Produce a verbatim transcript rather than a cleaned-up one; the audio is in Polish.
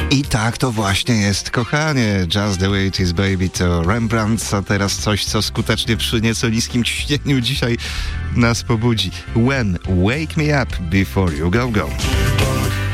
I tak to właśnie jest, kochanie. Just the way it is, baby, to Rembrandt, a teraz coś, co skutecznie przy nieco niskim ciśnieniu dzisiaj nas pobudzi. When, wake me up before you go go.